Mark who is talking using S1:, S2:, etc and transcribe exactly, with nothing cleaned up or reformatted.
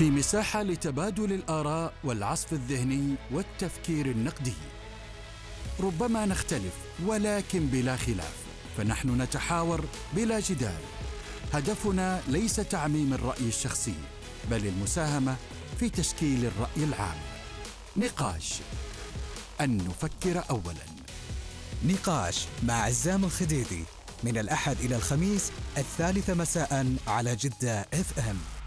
S1: في مساحة لتبادل الآراء والعصف الذهني والتفكير النقدي. ربما نختلف ولكن بلا خلاف، فنحن نتحاور بلا جدال. هدفنا ليس تعميم الرأي الشخصي، بل المساهمة في تشكيل الرأي العام. نقاش، أن نفكر أولاً.
S2: نقاش مع عزام الخديدي، من الأحد إلى الخميس الثالثة مساء على جدة إف إم.